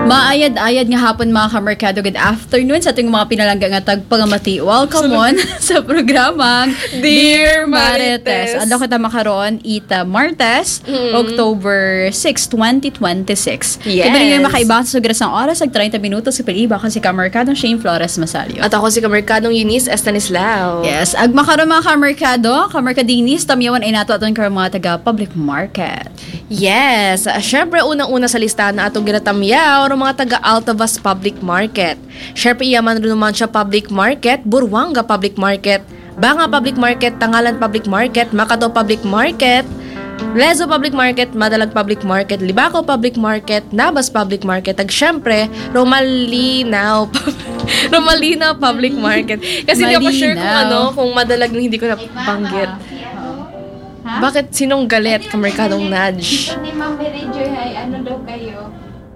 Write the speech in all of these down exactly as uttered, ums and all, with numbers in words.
Maayad-ayad nga hapon mga kamerkado. Good afternoon sa ating mga pinalangga nga tagpangamati. Welcome on sa programang Dear Marites. Ano kita makaroon? Ita Martes, mm. October sixth, twenty twenty-six. Yes. Kaya nga makaibang sa sugiras ng oras, ag thirty minutos sa piliba kasi kamerkadong Shane Flores Masalio. At ako si kamerkadong Eunice Estanislao. Yes. Ag makaroon mga kamerkado, kamerkadinis, tamyawan ay nato aton karon mga taga public market. Yes. Uh, Siyempre, unang-una sa listahan na atong ginatamyaw ng mga taga Altavas Public Market. Siyempre, iyaman rin naman siya Public Market, Burwanga Public Market, Banga Public Market, Tangalan Public Market, Makato Public Market, Lezo Public Market, Madalag Public Market, Libaco Public Market, Nabas Public Market, at syempre, Romalinaw Romalinaw Public Market. Kasi hindi ako sure kung ano, kung madalag nung hindi ko nabanggit. Ha? Bakit sinong galit kamerkadong Nudge? Ni Ma'am Mary Joy, ay ano daw kayo?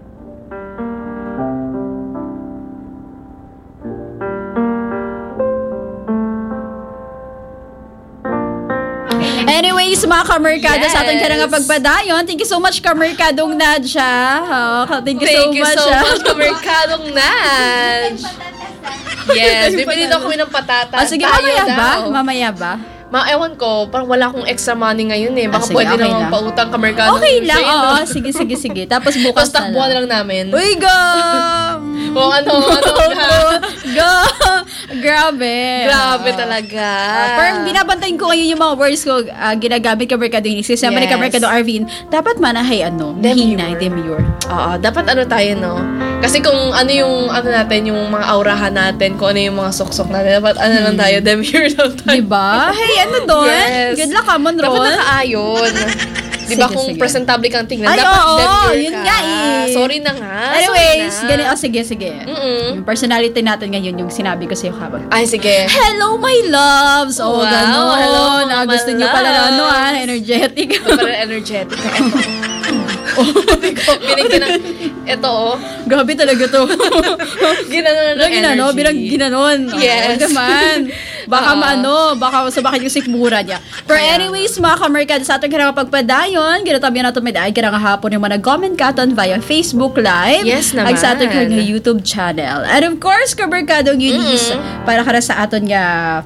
Anyways, mga kamerkado, yes, sa ating karang pagpadayon, thank you so much kamerkadong Nadja. Oh, thank you thank so you much. Thank you so much kamerkadong Nadj. Yes, bibili daw kami ng patatas. Oh, sige, tayo mamaya daw. ba? Mamaya ba? Ma, ewan ko, parang wala akong extra money ngayon eh. Baka ah, sige, pwede okay namang lang. pautang kamerkado. Okay lang, oo. No? Sige, sige, sige. Tapos bukas na lang. Tapos lang namin. Uy, gam! O ano, ano, go! Grabe. Grabe talaga. Uh, parang binabantayin ko ngayon yung mga words ko, uh, ginagamit ka Mercado Unis. Kasi naman yes. Ka Mercado Arvin, dapat manahay ano, mahina, demure. Oo, dapat ano tayo, no? Kasi kung ano yung, ano natin, yung mga aurahan natin, kung ano yung mga suksok natin, dapat ano hmm. lang tayo, demure lang tayo. Diba? Hey, ano doon? Yes. Good luck, Amon Ron. Dapat nakaayon. Diba sige, kung sige. Presentable kang tingnan, ay, dapat oo, demure yun ka. Nga eh. Sorry na nga. Anyways, gani, oh, sige, sige. Mm-mm. Yung personality natin ngayon, yung sinabi ko sa'yo kapag. Ay, sige. Hello, my loves! Oh, wow, gano'n. Hello, na, gusto niyo pala na, ano, ah, energetic. Ito pala energetic. Oh, binigyan ng, ito oh. Gabi talaga to. Ginanon ng Ginano, energy. Binang ginanon. Yes. Oh, naman. Baka uh, maano, baka sumakit yung sikmura niya. Pero anyways, mga kamerkado, sa ating karang pagpadayon, ginatabi na ito may dahil karang hapon yung mga nag-comment katon via Facebook Live. Yes naman. Ag sa ating karang YouTube channel. And of course, kamerkado Eunice, mm-hmm. para kara sa aton nga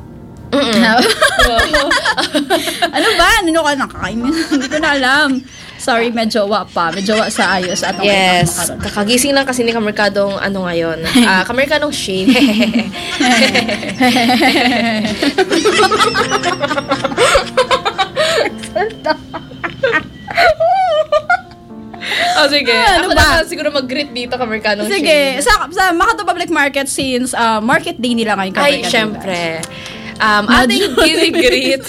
ano ba? Ano ka nakakain? Hindi ko na alam. Sorry, medyo wa pa. Medyo wa sa ayos. At yes. Kakagising lang kasi ni kamerkadong ano ngayon. Ah, uh, kamerkadong Shane. Oh, sige. Ah, ano ako ba? na siguro mag-greet dito kamerkadong Shane. Sige. Sa, sa Makato Public Market since uh, market day nila ngayon. Ay, syempre. Um, ating ginigreet.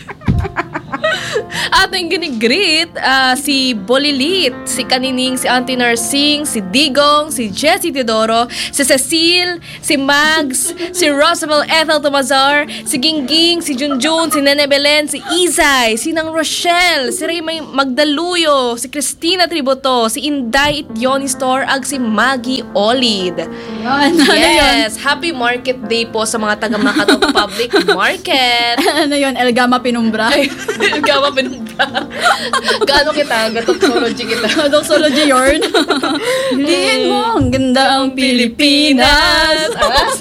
Ating ginigreet uh, si Bolilit, si Kanining, si Auntie Narsing, si Digong, si Jessie Teodoro, si Cecile, si Mags, si Rosabel Ethel Tomazar, si Gingging, si Junjun, si Nene Belen, si Izay, si Nang Rochelle, si Raymay Magdaluyo, si Christina Tributo, si Inday Ityoni Store, ag si Maggie Olid. Ano, yes, ano happy market day po sa mga taga Makato Public Market. Ano yun? Elgama Pinumbra? Elgama Pinumbra. Gaano kita? Gatoxology kita. Gatoxology yarn. Liin mo, ang ganda ang Pilipinas.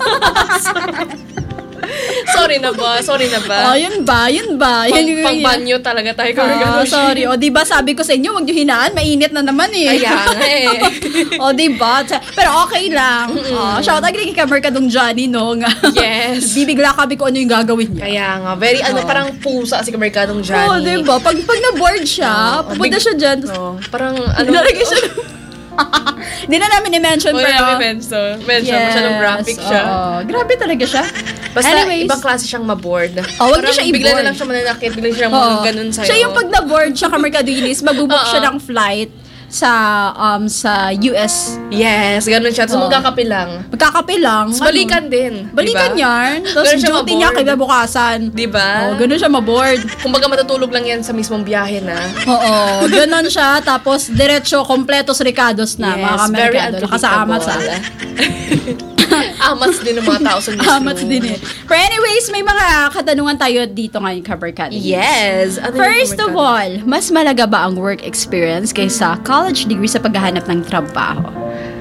Sorry na ba? Sorry na ba? Oh, yun ba? Yun ba? Pang, yun, pang banyo talaga tayo. Uh, sorry. O, diba sabi ko sa inyo, wag nyo hinaan. Mainit na naman eh. Kaya nga eh. O, diba? Pero okay lang. Oh, shout out kay Kamerkadong Johnny, no? Yes. Bibigla kami kung ano yung gagawin niya. Kaya nga. Very, oh. ano, parang pusa si Kamerkadong Johnny. Oo, oh, diba? Pag, pag na-board siya, oh, pupunta big, siya dyan. Oh, parang, ano, nalagay siya. Hindi na namin i-mention. Oh, pero namin mention. Mention. Yes. Masyadong graphic siya. Oh, grabe talaga siya. Basta anyways, ibang klase siyang ma-board. Oh, wag niya siya i-board. Bigla na lang siya mananakit, bigla siya oh. ganun sa'yo. Siya yung pag na-board siya Kamerkado Unis, magbubuk siya ng flight sa um sa U S. Yes, ganun siya. So, oh. magkakape lang. Magkakape lang. So, balikan ano? din. Balikan diba? Yan. Tapos duty niya kinabukasan. Diba? Oh, ganun siya maboard. Kumbaga matutulog lang yan sa mismong biyahe na. Oo. Ganun siya. Tapos, diretso, kompletos Ricados na. Yes, mga Kamerkado. Nakasaamat sa Amats din ng mga tao sa mismo. Amats din eh. But anyways, may mga katanungan tayo dito ngayon, Kamerkado. Yes. Ano First of all, mas malaga ba ang work experience kaysa college degree sa paghahanap ng trabaho?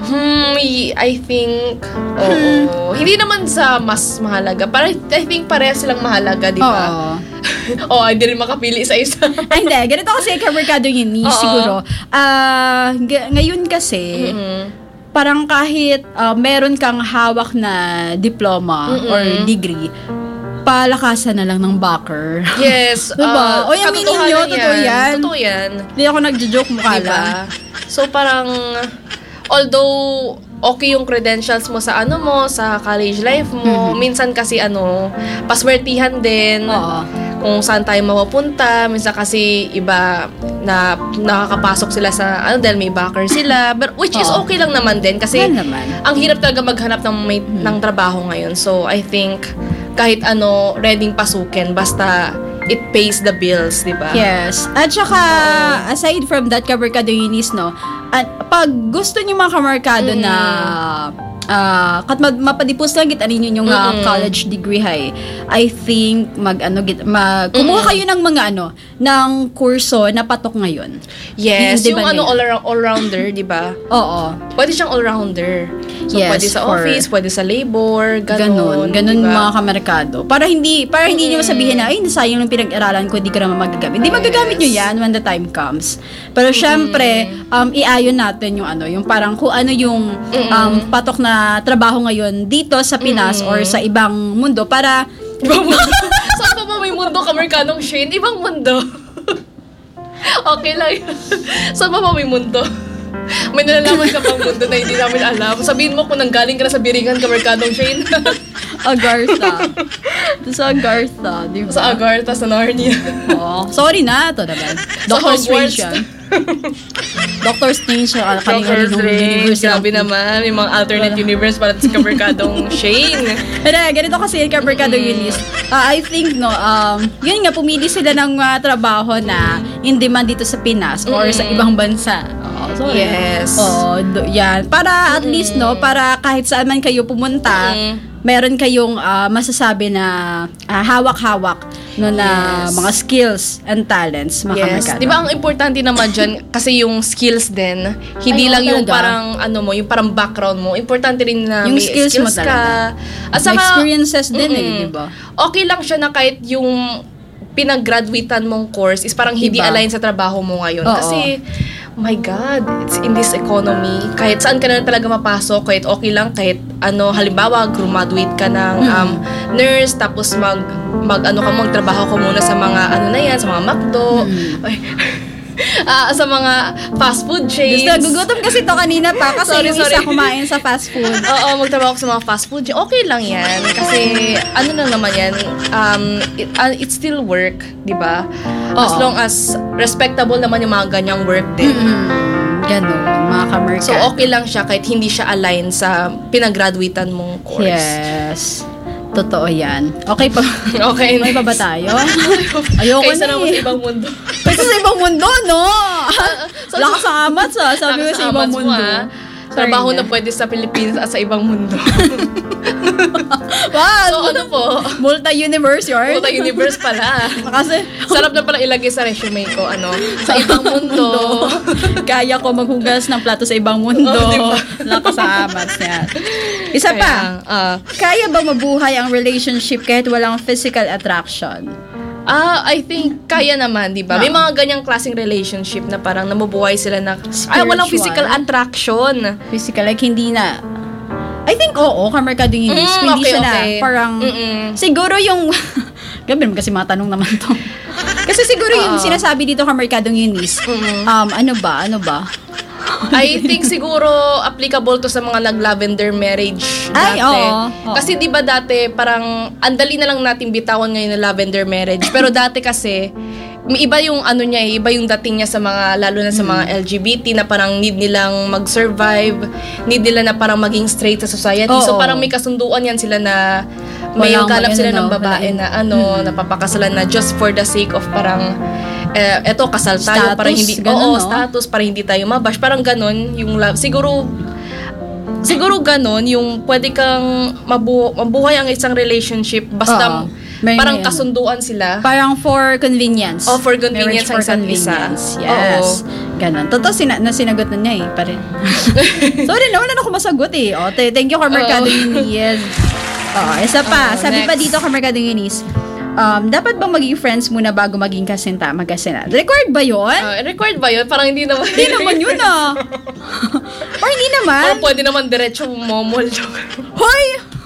Hmm, I think, oo. Hindi naman sa mas mahalaga. Parang, I think parehas silang mahalaga, di ba? Oo. Oo, oh, hindi rin makapili sa isa. Ay, hindi. Ganito kasi kamerkado yun, ni siguro. Ah, uh, ngayon kasi, mm-hmm. parang kahit uh, meron kang hawak na diploma mm-hmm. or degree, palakasan na lang ng backer. Yes. Diba? Uh, o yung meaning nyo, totoo yan. Totoo yan. Hindi ako nagjo-joke mukha diba? lang. So, parang, although, okay yung credentials mo sa ano mo, sa college life mo, mm-hmm. minsan kasi ano, paswertihan din. Oo. Kung saan tayo mapupunta. Minsan kasi iba na nakakapasok sila sa, ano, dahil may backer sila. But, which is okay lang naman din. Kasi, well, naman. ang hirap talaga maghanap ng, may, hmm. ng trabaho ngayon. So, I think, kahit ano, ready pasukin. Basta, it pays the bills, di ba? Yes. At saka, uh, aside from that, kamerkado Eunice, no, at pag gusto niyo mga kamerkado mm. na uh, kat mapadipos lang git anin yun yung uh, college degree hay, I think mag ano git mag kumuha kayo ng mga ano ng kurso na patok ngayon. Yes, yung, yung ano all around all rounder, di ba? Oo. Pwede siyang all rounder. So yes, pwede sa office, pwede sa labor, ganun. Ganun, ganun diba? mga kamerkado. Para hindi para hindi niyo masabihin na ay nasayang ng pinag-aralan ko, hindi ko naman magagamit. Hindi yes. magagamit niyo yan when the time comes. Pero mm-hmm. syempre, um iayon natin yung ano, yung parang kung ano yung um patok na trabaho ngayon dito sa Pinas mm-hmm. or sa ibang mundo para ibang mundo. Saan pa ba may mundo kamerkadong Shane? Ibang mundo. Okay lang yun. Saan pa ba may mundo? May nalalaman ka bang mundo na hindi namin alam? Sabihin mo kung nanggaling ka na sa Biringan, kamerkadong Shane. Agartha. Sa Agartha, di ba? Sa Agartha, sa Narnia. Oo. Sorry na, ito naman. Doctor Strange yan. Doctor Strange, uh, Doctor Strange, grabe naman. May mga alternate universe para sa kamerkadong Shane. Pero ganito kasi yung kamerkadong Eunice. Uh, I think, no, um, yun nga, pumili sila ng uh, trabaho na in demand dito sa Pinas or mm-hmm. sa ibang bansa. Sorry. Yes. Oo, do, yan. Para at mm. least, no, para kahit saan man kayo pumunta, mm. meron kayong uh, masasabi na uh, hawak-hawak no, na yes. mga skills and talents. Yes. Di ba ang importante naman dyan, kasi yung skills din, hindi Ay, lang yung talaga. Parang, ano mo, yung parang background mo. Importante rin na yung may skills, skills mo ka. At saka, experiences din mm-mm. eh, di ba? Okay lang siya na kahit yung pinag-graduatean mong course is parang hindi diba? Align sa trabaho mo ngayon. Oo. Kasi, oh my God, it's in this economy. Kahit saan ka na talaga mapasok, kahit okay lang, kahit ano, halimbawa, graduate ka ng um, nurse, tapos mag, mag, ano ka, magtrabaho ko muna sa mga, ano na yan, sa mga McDo, mm. Ay, uh, sa mga fast food chains. Gusto, gugutom kasi to kanina pa, kasi sorry, yung sorry. Isa kumain sa fast food. Oo, magtrabaho ko sa mga fast food chains. Okay lang yan, kasi, ano lang naman yan, um, it, uh, it's still work, di ba? As Oo. long as respectable naman yung mga ganyang work din. Mm-hmm. Ganun, mga kamerkado. So, okay lang siya kahit hindi siya align sa pinag-graduatean mong course. Yes. Totoo yan. Okay pa. Okay. May pa ba tayo? Ayoko Kaysa na naman eh. sa ibang mundo. Kaysa sa ibang mundo, no? Lakas ang amat sa. Sabi ko sa ibang mundo. Trabaho na pwede sa Pilipinas at sa ibang mundo. Wow! So, ano po? Multi-universe yun? Multi-universe pala. Kasi, sarap na pala ilagay sa resume ko, ano? Sa ibang mundo. Kaya ko maghugas ng plato sa ibang mundo. Oh, diba? Lakas ang amat niya. Isa Kaya, pa, uh, kaya ba mabuhay ang relationship kahit walang physical attraction? Ah, I think kaya naman, 'di ba? May mga ganyang klaseng relationship na parang namubuhay sila na ay walang physical attraction. Physical like hindi na. I think oo, kamerkado yun. Mm, hindi okay, siya okay. na parang Mm-mm. siguro yung gabi naman kasi mga tanong naman to. Kasi siguro uh, yung sinasabi dito kamerkadong Eunice, um ano ba? Ano ba? I think siguro applicable to sa mga nag-lavender marriage dati. Ay, oo, oo. Kasi 'di ba dati parang andali na lang nating bitawan ngayon ng lavender marriage. Pero dati kasi may iba yung ano niya, iba yung dating niya sa mga lalo na sa mga L G B T na parang need nilang mag-survive, need nila na parang maging straight sa society. Oo, so parang may kasunduan yan sila na may ganap sila ng babae na ano, hmm. napapakasalan na just for the sake of parang eh, eto kasal tayo status, para hindi ganun, oo, no? Status para hindi tayo mabash, parang ganun yung love. Siguro siguro ganun yung pwede kang mabu- mabuhay ang isang relationship basta uh, May- parang may- kasunduan sila. Parang for convenience. Oh, for convenience Marriage for ang isa't convenience. isa. Yes. Ganon. Totoo, sina- na sinagot na niya eh. Pa rin. Sorry na, wala na ako masagot eh. O, t- thank you, Kamerkado Eunice. Oo, isa pa. Oh, Sabi pa next. dito, Kamerkado Eunice, um, dapat bang maging friends muna bago maging kasinta, magkasinta? Required ba yun? Uh, required ba yun? Parang hindi naman. Hindi naman yun ah. Or hindi naman. Parang pwede naman diretso momol. Hoy!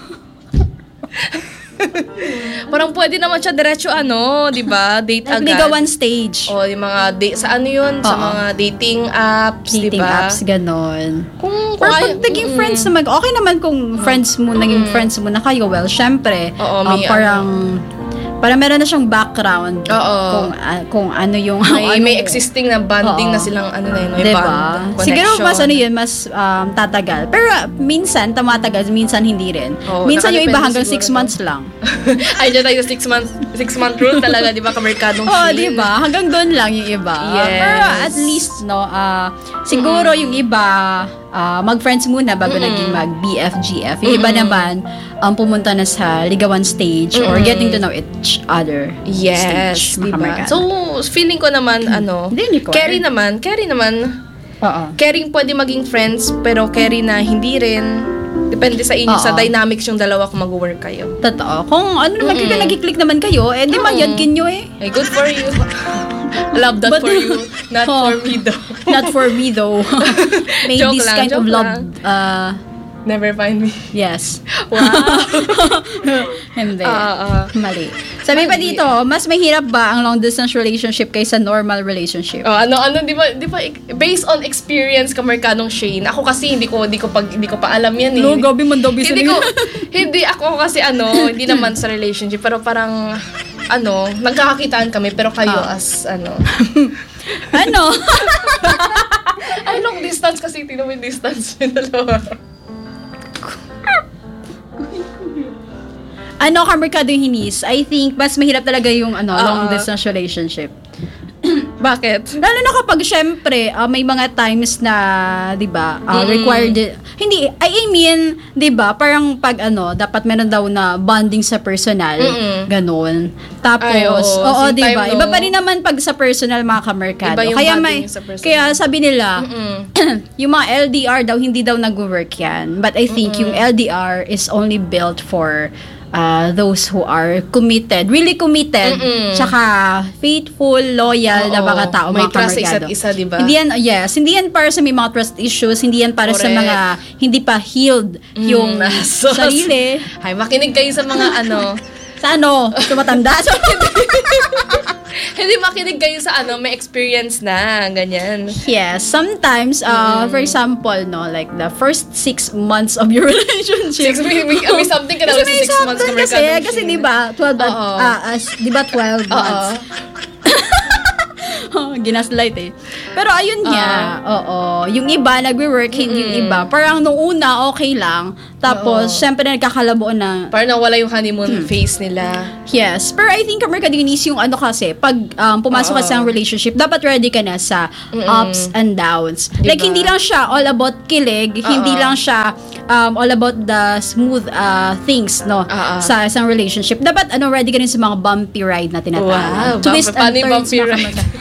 Parang pwede naman siya diretso ano, di ba? Date agad. Ligawan stage. O, yung mga date, sa ano yun? Sa Oo. mga dating apps, di Dating ba? apps, ganon. Kung, Or kung pag ay- naging mm. friends naman, okay naman kung friends mo, naging friends mo na kayo, well, syempre, Oo, um, may parang, parang meron na siyang background Oo. kung ah, kung ano yung, May, ano, may existing na bonding Oo. na silang ano na yun, may diba? bond, connection. Siguro mas ano yun, mas um, tatagal. Pero ah, minsan, tamatagal, minsan hindi rin. Oo, minsan yung iba nakadepende hanggang siguro six to. months lang. Ay, dyan tayo sa six month, six month rule talaga, di ba? Kamerkadong Oo, Shein. di ba? Hanggang doon lang yung iba. Yes. Pero at least, no, ah, siguro yung iba, ah, mag-friends muna bago naging mag-B F G F. Yung iba naman, um, pumunta na sa ligawan stage or getting to know each other Yes, stage. di mga ba? kamerkado. So, feeling ko naman, ano, Hindi required. carry naman, carry naman, Oo. caring pwede maging friends, pero carry na hindi rin. Depende sa inyo, Oo. sa dynamics yung dalawa kung mag-work kayo. Totoo. Kung ano naman kayo nag-click naman kayo, eh di mayadkin nyo eh. Ay, good for you. I love that But- for you. Not Oh. for me though. Not for me though. May Joke this lang, kind of joke love. lang. Uh, Never find me. yes. Wow. Hindi. Ah, ah. Mali. Sabi pa Mali. dito, mas mahirap ba ang long distance relationship kaysa normal relationship? Oh, ano ano di ba di ba based on experience Kamerkadong Shane. Ako kasi hindi ko hindi ko pag hindi ko pa alam yan eh. No, gabi man daw bisa Hindi ko hindi ako kasi ano, hindi naman sa relationship pero parang ano, nagkakakitaan kami pero kayo Ah. as ano. Ano? Ay, long distance kasi tingnan mo yung distance yung dalawa. ano, Kamerkado Hinis? I think mas mahirap talaga yung ano, Ah. long distance relationship. Bakit? Lalo na kapag syempre, ah, may mga times na, 'di ba, ah, Mm. required hindi I mean, 'di ba, parang pag ano, dapat meron daw na bonding sa personal, Mm-mm. ganun. Tapos, Ay, oo. oo, Same 'di ba? time, Iba no? pa rin naman pag sa personal mga kamerkado. Iba yung Kaya bonding may sa personal. kaya sabi nila, Mm. yung mga L D R daw hindi daw nag-work yan. But I think yung L D R is only built for uh, those who are committed, really committed, Mm-mm. tsaka faithful, loyal na Oo. mga tao, May mga trust sa kamerkado. isa't isa, di ba? Hindi yan, yes, hindi yan para sa may mga trust issues, hindi yan para sa Correct. mga hindi pa healed yung Mm, so- sarili. Ay, makinig kayo sa mga ano. Sa ano? Tumatanda? So, Hindi makinig kayo sa ano, may experience na, ganyan. yes, sometimes, uh, for example, no, like the first six months of your relationship. Six, may, may, may something ka na Kasi sa may six months something kasi, Kamerkadong kasi Shane. di ba, twelve, months, Oo. ah, as, di ba twelve Oo. months? Ginaslight eh. Pero ayun nga, oo. Yung iba, nagwe-work, hindi yung iba. Parang nung una, okay lang. Tapos, Oo. syempre, nagkakalabuan na. Parang nawala yung honeymoon phase nila. Yes. Pero I think, Kamerkado Eunice, yung ano kasi, pag um, pumasok ka Oo. sa relationship, dapat ready ka na sa ups and downs. Diba? Like, hindi lang siya all about kilig, hindi lang siya um, all about the smooth uh, things, no? Oo. Sa isang relationship. Dapat, ano, ready ka rin sa mga bumpy ride na tinatawag. Wow, Twist bumpy- paano and yung turns, bumpy mga ride? kamerkado.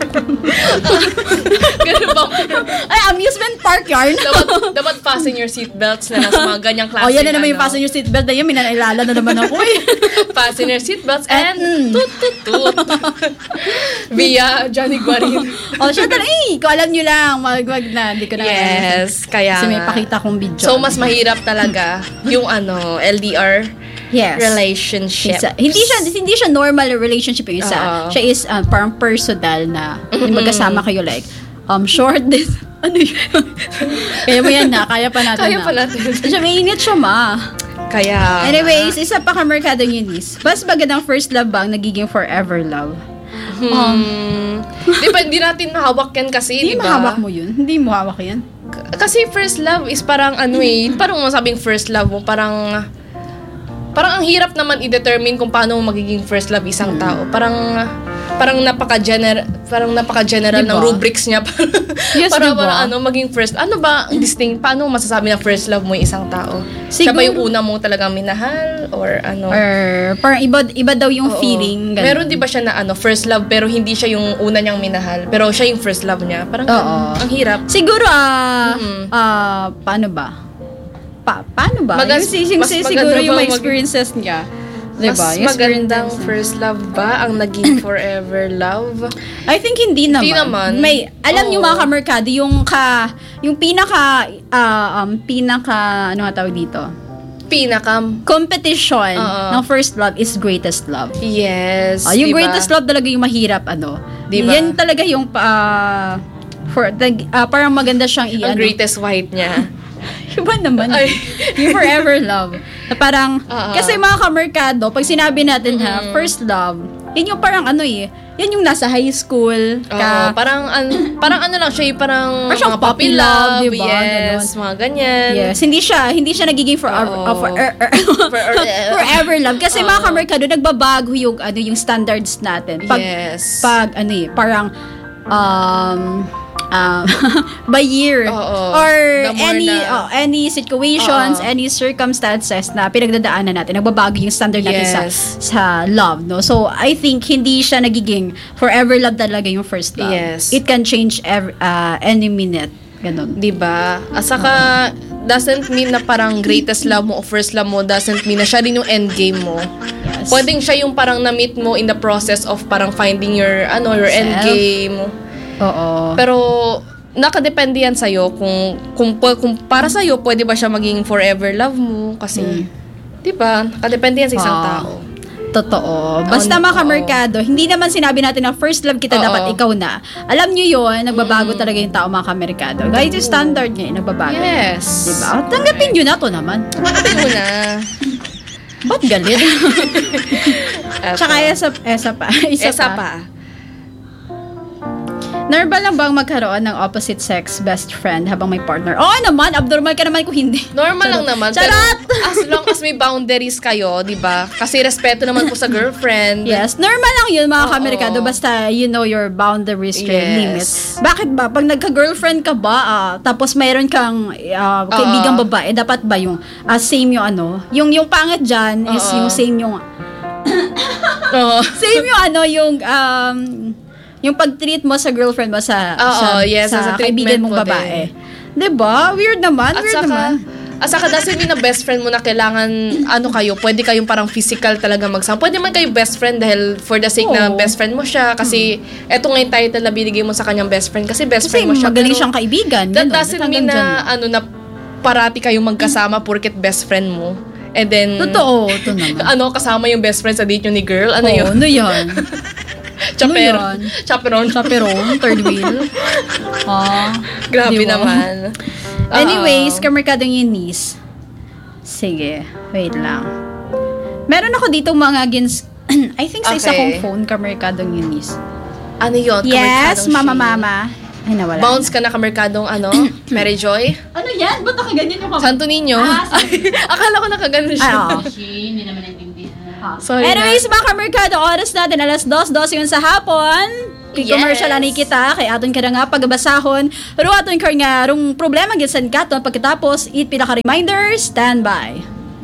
Ganun ba? Ay, amusement park yarn. dapat, dapat fasten your seatbelts na nasa mga ganyang klase. Oh, yan na naman yung ano. fasten your seatbelt na yun. Minanailala na naman ako eh. Fasten your seatbelts and Mm. toot toot toot. Via Johnny Guarin. Oh, siya talaga, eh, kung alam nyo lang, wag, wag na, hindi ko na. Yes, kaya Kasi may nga. pakita kong video. So, mas mahirap talaga yung ano, L D R yes. relationship. Isa. Hindi siya hindi siya normal relationship yung isa. Oo. Siya is uh, parang personal na yung magkasama kayo like um short this ano yun? Kaya mo yan na, kaya pa natin Kaya na. pa natin. Siya may init siya ma. Kaya, Anyways, isa pa Kamerkado Eunice. Mas magandang first love ba ang nagiging forever love? Um, hmm, di ba, hindi natin mahawak yan kasi, hindi di ba? mahawak mo yun. Hindi mo hawak yan. K- Kasi first love is parang ano eh, parang masabing first love mo, parang, parang ang hirap naman i-determine kung paano magiging first love isang tao. Parang, parang napaka-general parang napaka-general Diba? ng rubrics niya para, Yes, para, diba? para ano maging first. Ano ba ang distinct? Paano mo masasabi na first love mo yung isang tao? Siya ba yung Siguro- una mong talagang minahal or ano? Or parang iba, iba daw yung Oo. feeling. Ganun. Meron di ba siya na ano, first love pero hindi siya yung una niyang minahal, pero siya yung first love niya. Parang Oo. ganun. Ang hirap. Siguro, ah, Mm-mm. ah, paano ba? Pa, paano ba? Magas- yung, yung, mas siguro maganda yung ba mga mag- experiences niya. Mas Diba? Yung magandang experiences niya. first love ba ang naging forever love? I think hindi naman. Hindi naman. May, alam Oo. niyo mga kamerkado, yung ka, yung pinaka, ah, um, pinaka, ano nga tawag dito? Pinakam. Competition Oo. ng first love is greatest love. Yes. Ah, yung diba? greatest love talaga yung mahirap, ano. Diba? Yan talaga yung, ah, for, tag- ah, parang maganda siyang i- Ang ano. greatest white niya. Iba naman. Ay. Yung forever love. Na parang, Oo. kasi mga kamerkado, pag sinabi natin ha, first love, yun yung parang ano eh, yan yung nasa high school. Oo, Ka, parang an, parang ano lang siya, yung parang Parang siyang mga puppy puppy love, love, diba? yes, mga ganyan. yes, hindi siya, hindi siya nagiging forever, Oo. uh, for, er, er, For- forever love. Kasi mga Oo. kamerkado, nagbabago yung, ano, yung standards natin. Pag, Yes. pag ano eh, parang, um, um, by year Oo. or The more any na- oh, any situations, Oo. any circumstances na pinagdadaanan natin, nagbabago yung standard natin sa Yes. sa love, no? So I think hindi siya nagiging forever love talaga yung first love. Yes. It can change every, uh, any minute. Ganun. Diba? At saka, doesn't mean na parang greatest love mo o first love mo, doesn't mean na siya rin yung end game mo. Yes. Pwedeng siya yung parang na-meet mo in the process of parang finding your, ano, your end Self. game. Oo. Pero, nakadepende yan sa'yo kung, kung, kung para sa'yo, pwede ba siya maging forever love mo? Kasi, di ba? Nakadepende yan sa isang Ah. tao. Totoo. Basta Oo, mga oo. kamerkado, hindi naman sinabi natin na first love kita, Oo. dapat ikaw na. Alam nyo yun, nagbabago talaga yung tao mga kamerkado. Kahit yung standard niya, eh, nagbabago. Yes. Diba? Tanggapin nyo na to naman. Bakit mo na? Ba't galit? Eto. Tsaka isa, isa pa. Isa, Esa pa. pa. Normal lang bang magkaroon ng opposite sex best friend habang may partner? Oo naman, abnormal ka naman kung hindi. Normal lang naman. Pero Charot! as long as may boundaries kayo, di ba? Kasi respeto naman po sa girlfriend. Yes, normal lang yun mga Oo. kamerkado, basta you know your boundaries, your Yes. limits. Bakit ba? Pag nagka-girlfriend ka ba, ah, tapos mayroon kang ah, kaibigang Oo. babae, dapat ba yung ah, same yung ano? Yung yung pangit dyan is Oo. yung same yung Oo. same yung ano, yung um, yung pag-treat mo sa girlfriend mo sa, Oo, sa, yes, sa, sa kaibigan treatment mong mo babae. Diba? Weird naman, At weird saka, naman. at saka doesn't mean na best friend mo na kailangan, ano kayo, pwede kayong parang physical talaga magsama. Pwede man kayo best friend dahil for the sake na Oo. best friend mo siya. Kasi, eto nga yung title na binigay mo sa kanyang best friend. Kasi best Kasi friend mo siya. magaling pero siyang kaibigan. That ganun. doesn't Hanggang mean dyan na, lang. ano, na parati kayong magkasama porket best friend mo. And then, Totoo, ito naman. ano, kasama yung best friend sa date nyo ni girl. Ano Oo, yun? ano yun? Chaper. Ano yun? Chaperon. Chaperon, third wheel. Ah, Grabe diba? naman. Anyways, Oo. kamerkadong Eunice. Sige, wait lang. Meron ako dito mga gins... I think sa isa Okay. kong phone, kamerkadong Eunice. Ano yun? Yes, Kamerkadong mama, Shane. mama. Ay, nawala. Bounce ka na kamerkadong ano? Mary Joy? Ano yan? Ba't nakaganyan yung Santo Niño? Ah, Ay, akala ko nakaganon siya. Ay, oo. Hindi naman naintindihan. Sorry Anyways, mga kamerkado, oras natin, alas dos, dos yun sa hapon. Kay-commercial Yes. ani kita, kay aton ka na nga pagbasahon. Pero aton ka nga, rung problema ginsan ka, aton pagkatapos, it pinaka-reminder, stand by.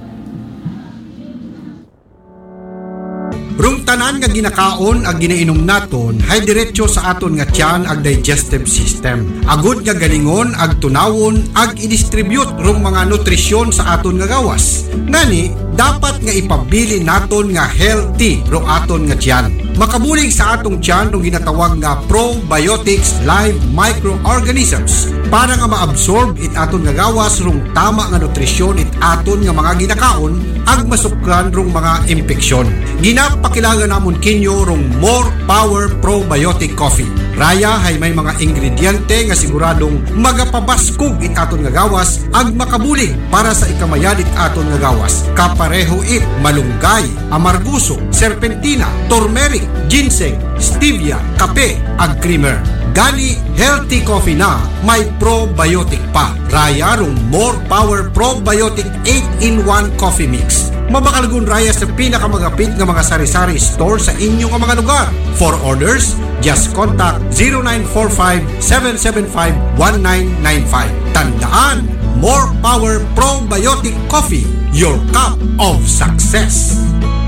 Rung tanan nga ginakaon ag ginainom naton hay diretso sa aton nga tiyan ag digestive system. Agud nga galingon ag tunawon ag i-distribute rung mga nutrisyon sa aton nga gawas. Ngani dapat nga ipabili naton nga healthy rung aton nga tiyan. Makabulig sa atong tiyan rung ginatawag nga probiotics live microorganisms para nga ma-absorb it aton nga gawas rung tama nga nutrisyon it aton nga mga ginakaon ag masukran rung mga impeksyon. Ginapakilangan namon kinyo rung More Power Probiotic Coffee. Raya hay may mga ingrediente nga siguradong magapabaskog it aton nga gawas ag makabulig para sa ikamayan it aton nga gawas. Kapareho it malunggay, amarguso, serpentina, turmeric, ginseng, stevia, kape, ag creamer. Gani healthy coffee na may probiotic pa. Raya rong More Power Probiotic eight in one Coffee Mix. Mabakalagun raya sa pinakamagapit ng mga sari-sari store sa inyong mga lugar. For orders, just contact zero nine four five, seven seven five, one nine nine five. Tandaan, More Power Probiotic Coffee, your cup of success.